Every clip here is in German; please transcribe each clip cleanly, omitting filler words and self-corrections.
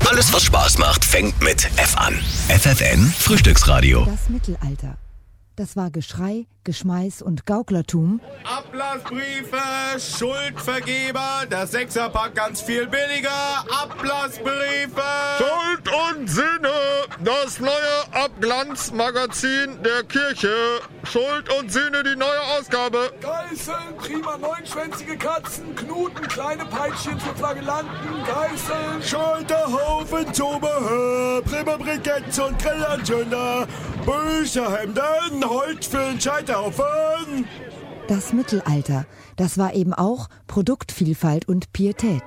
Alles, was Spaß macht, fängt mit F an. FFN Frühstücksradio. Das Mittelalter. Das war Geschrei, Geschmeiß und Gauklertum. Ablassbriefe, Schuldvergeber, der Sechserpack ganz viel billiger. Ablassbriefe. Schuld und Sinne, das neue Abglanzmagazin der Kirche. Schuld und Sinne, die neue Ausgabe. Geißeln, prima neunschwänzige Katzen, Knuten, kleine Peitschen für Flagellanten, Geißeln. Scheiterhaufen, Zubehör, Bremer Briketts und Grillanzünder, Bücherhemden, Holz für den Scheiterhaufen. Das Mittelalter, das war eben auch Produktvielfalt und Pietät.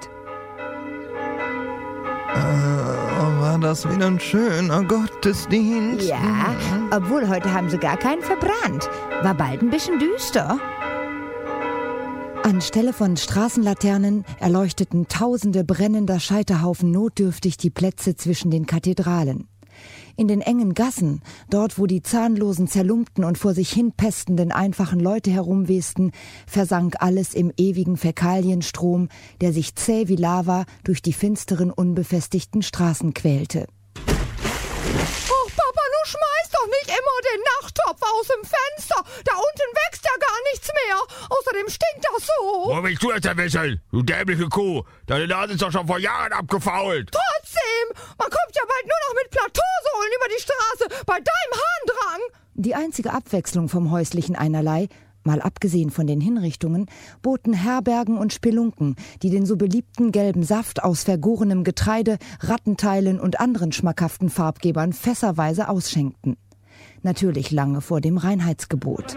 War das wieder ein schöner Gottesdienst? Ja, obwohl heute haben sie gar keinen verbrannt. War bald ein bisschen düster. Anstelle von Straßenlaternen erleuchteten tausende brennender Scheiterhaufen notdürftig die Plätze zwischen den Kathedralen. In den engen Gassen, dort wo die zahnlosen, zerlumpten und vor sich hin pestenden einfachen Leute herumwesten, versank alles im ewigen Fäkalienstrom, der sich zäh wie Lava durch die finsteren, unbefestigten Straßen quälte. Oh, Papa, du schmeißt doch nicht immer den Nachttopf aus dem Fenster. Da unten wächst ja gar nichts mehr. Außerdem stinkt das so. Wo willst du jetzt erwischen, du dämliche Kuh? Deine Nase ist doch schon vor Jahren abgefault. Trotzdem, man kommt ja bald nur noch mit Plateausohlen über die Straße bei deinem Harndrang. Die einzige Abwechslung vom häuslichen Einerlei, mal abgesehen von den Hinrichtungen, boten Herbergen und Spelunken, die den so beliebten gelben Saft aus vergorenem Getreide, Rattenteilen und anderen schmackhaften Farbgebern fässerweise ausschenkten. Natürlich lange vor dem Reinheitsgebot.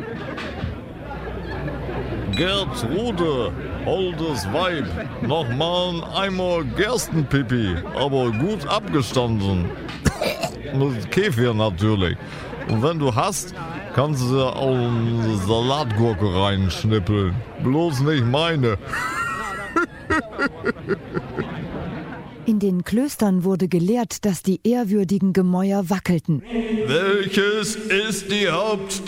Gertrude, holdes Weib, nochmal ein Eimer Gerstenpipi, aber gut abgestanden. Mit Kefir natürlich. Und wenn du hast, kannst du auch eine Salatgurke reinschnippeln. Bloß nicht meine. In den Klöstern wurde gelehrt, dass die ehrwürdigen Gemäuer wackelten. Welches ist die Hauptstadt